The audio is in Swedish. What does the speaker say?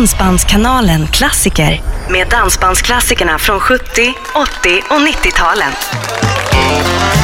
Dansbandskanalen Klassiker med dansbandsklassikerna från 70, 80 och 90-talen.